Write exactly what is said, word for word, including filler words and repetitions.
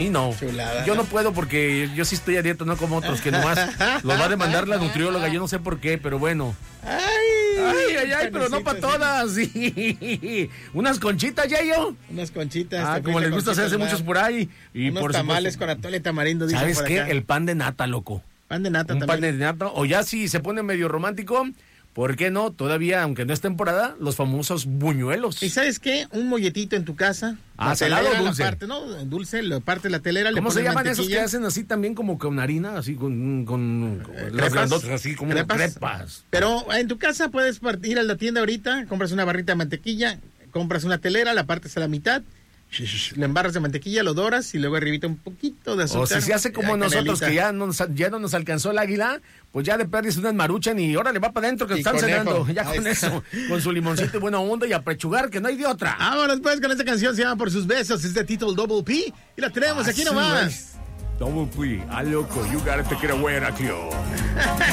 mí no. Chulada. Yo no puedo porque yo sí estoy a dieta, no como otros, que nomás los va a demandar la nutrióloga, yo no sé por qué, pero bueno. Ay, Ay, ay, ay, pero no para todas. Sí. Unas conchitas, ya yo. Unas conchitas. Ah, como les gusta hacerse muchos por ahí. Y unos por tamales supuesto, con atole y tamarindo. Dicen ¿sabes por qué? acá. El pan de nata, loco. Pan de nata Un también. pan de nata. O ya si se pone medio romántico, ¿por qué no? Todavía, aunque no es temporada, los famosos buñuelos. ¿Y sabes qué? Un molletito en tu casa. Ah, la ¿salado telera, o dulce? La parte, no, dulce, la parte de la telera. ¿Cómo le se pones llaman esos que mantequilla. hacen así también como con harina? Así con, con, con Eh, las crepas. grandotas, así como Crepas. crepas. Pero en tu casa puedes part- ir a la tienda ahorita, compras una barrita de mantequilla, compras una telera, la partes a la mitad, le embarras de mantequilla, lo doras y luego arribita un poquito de azúcar. O si se hace como ya, nosotros, canelita. que ya no, nos, ya no nos alcanzó el águila, pues ya de perdis unas maruchan y órale, va para adentro que Y están conejo. cenando. Ya Ahí con está. eso, con su limoncito y buena onda y a pechugar, que no hay de otra. Vámonos pues con esta canción, se llama Por sus besos, es de Tito Double P y la tenemos aquí nomás. Double P, a loco, you gotta take it away, Heraclio.